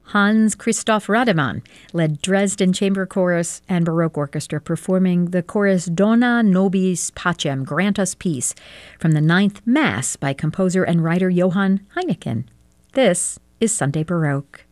Hans Christoph Rademann led Dresden Chamber Chorus and Baroque Orchestra performing the chorus Dona Nobis Pacem, Grant Us Peace, from the Ninth Mass by composer and writer Johann Heineken. This is Sunday Baroque.